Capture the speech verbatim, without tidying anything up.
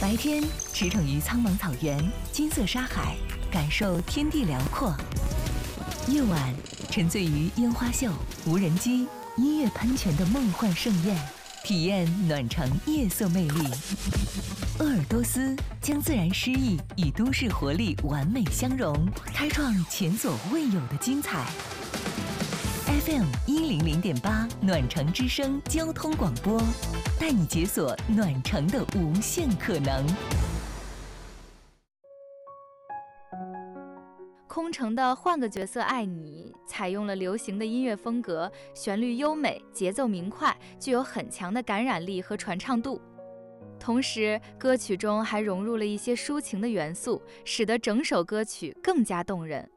白天驰骋于苍茫草原、金色沙海，感受天地辽阔；夜晚沉醉于烟花秀、无人机、音乐喷泉的梦幻盛宴，体验暖城夜色魅力。鄂尔多斯将自然诗意与都市活力完美相融，开创前所未有的精彩。F M 一零零点八暖城之声交通广播，带你解锁暖城的无限可能。 空城的《换个角色爱你》采用了流行的音乐风格，旋律优美，节奏明快，具有很强的感染力和传唱度。同时，歌曲中还融入了一些抒情的元素，使得整首歌曲更加动人。